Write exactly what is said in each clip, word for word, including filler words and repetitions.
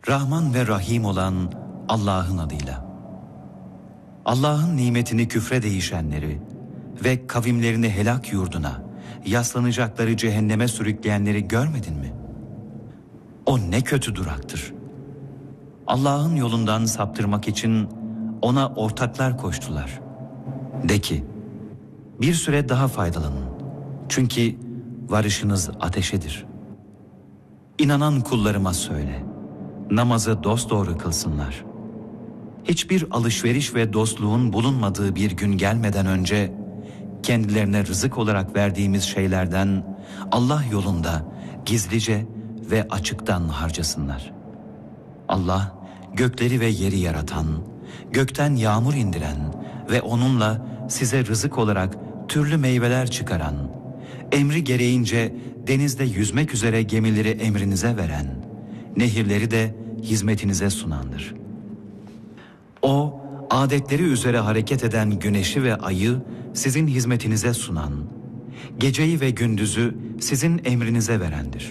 Rahman ve Rahim olan Allah'ın adıyla. Allah'ın nimetini küfre değişenleri ve kavimlerini helak yurduna, yaslanacakları cehenneme sürükleyenleri görmedin mi? O ne kötü duraktır. Allah'ın yolundan saptırmak için ona ortaklar koştular. De ki, bir süre daha faydalanın. Çünkü varışınız ateşedir. İnanan kullarıma söyle, namazı dosdoğru kılsınlar. Hiçbir alışveriş ve dostluğun bulunmadığı bir gün gelmeden önce kendilerine rızık olarak verdiğimiz şeylerden Allah yolunda gizlice ve açıktan harcasınlar. Allah gökleri ve yeri yaratan, gökten yağmur indiren ve onunla size rızık olarak türlü meyveler çıkaran, emri gereğince denizde yüzmek üzere gemileri emrinize veren, nehirleri de hizmetinize sunandır. O, adetleri üzere hareket eden güneşi ve ayı sizin hizmetinize sunan, geceyi ve gündüzü sizin emrinize verendir.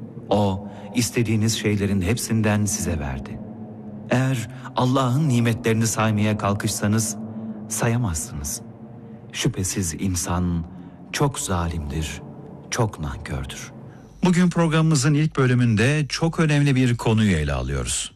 O, istediğiniz şeylerin hepsinden size verdi. Eğer Allah'ın nimetlerini saymaya kalkışsanız sayamazsınız. Şüphesiz insan çok zalimdir, çok nankördür. Bugün programımızın ilk bölümünde çok önemli bir konuyu ele alıyoruz.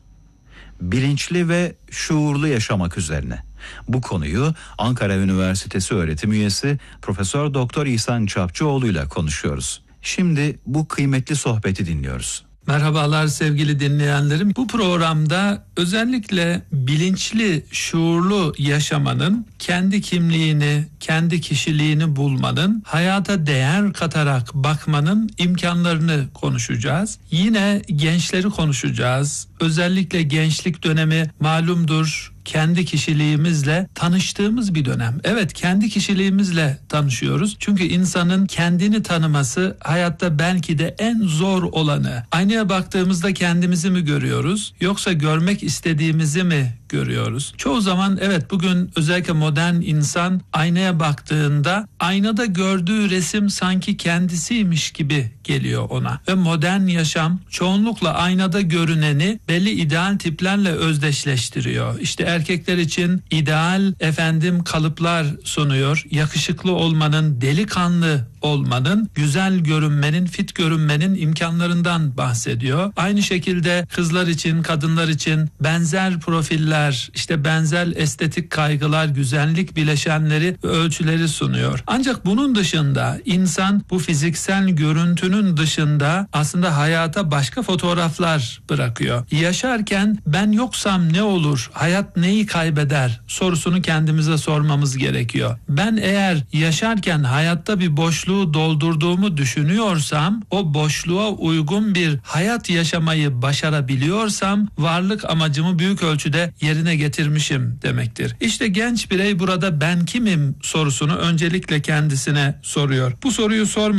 Bilinçli ve şuurlu yaşamak üzerine. Bu konuyu Ankara Üniversitesi öğretim üyesi Profesör Doktor İhsan Çapçıoğlu ile konuşuyoruz. Şimdi bu kıymetli sohbeti dinliyoruz. Merhabalar sevgili dinleyenlerim. Bu programda özellikle bilinçli, şuurlu yaşamanın, kendi kimliğini, kendi kişiliğini bulmanın, hayata değer katarak bakmanın imkanlarını konuşacağız. Yine gençleri konuşacağız. Özellikle gençlik dönemi malumdur, kendi kişiliğimizle tanıştığımız bir dönem. Evet, kendi kişiliğimizle tanışıyoruz. Çünkü insanın kendini tanıması hayatta belki de en zor olanı. Aynaya baktığımızda kendimizi mi görüyoruz yoksa görmek istediğimizi mi görüyoruz? Çoğu zaman evet, bugün özellikle modern insan aynaya baktığında aynada gördüğü resim sanki kendisiymiş gibi geliyor ona. Ve modern yaşam çoğunlukla aynada görüneni belli ideal tiplerle özdeşleştiriyor. İşte erkekler için ideal efendim kalıplar sunuyor. Yakışıklı olmanın, delikanlı olmanın, güzel görünmenin, fit görünmenin imkanlarından bahsediyor. Aynı şekilde kızlar için, kadınlar için benzer profiller, işte benzer estetik kaygılar, güzellik bileşenleri ve ölçüleri sunuyor. Ancak bunun dışında insan bu fiziksel görüntünün dışında aslında hayata başka fotoğraflar bırakıyor. Yaşarken ben yoksam ne olur, hayat neyi kaybeder sorusunu kendimize sormamız gerekiyor. Ben eğer yaşarken hayatta bir boşluğu doldurduğumu düşünüyorsam, o boşluğa uygun bir hayat yaşamayı başarabiliyorsam varlık amacımı büyük ölçüde yerine getirmişim demektir. İşte genç birey burada ben kimim sorusunu öncelikle kendisine soruyor. Bu soruyu sormadan